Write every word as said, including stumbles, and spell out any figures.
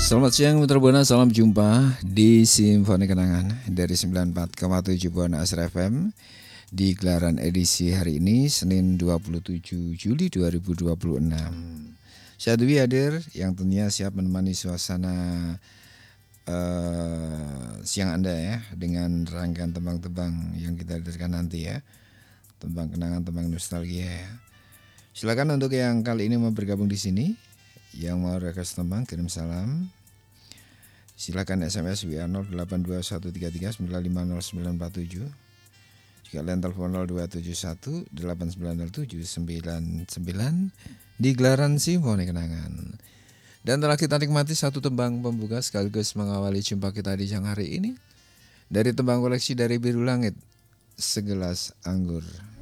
Selamat siang Mitra Buana, salam jumpa di Simfoni Kenangan dari sembilan puluh empat koma tujuh Buana Asra F M di gelaran edisi hari ini Senin dua puluh tujuh Juli dua ribu dua puluh enam. Saya Dwi hadir yang tentunya siap menemani suasana uh, siang Anda ya dengan rangkaian tembang-tembang yang kita hadirkan nanti ya. Tembang kenangan, tembang nostalgia ya. Silakan untuk yang kali ini mau bergabung di sini, yang mau request tembang kirim salam. Silakan S M S W A nol delapan dua satu tiga tiga sembilan lima nol sembilan empat tujuh. Jika kalian telepon nol dua tujuh satu delapan sembilan nol tujuh sembilan sembilan di gelaran Simfoni Kenangan. Dan telah kita nikmati satu tembang pembuka sekaligus mengawali jumpa kita di siang hari ini dari tembang koleksi dari Biru Langit, Segelas Anggur.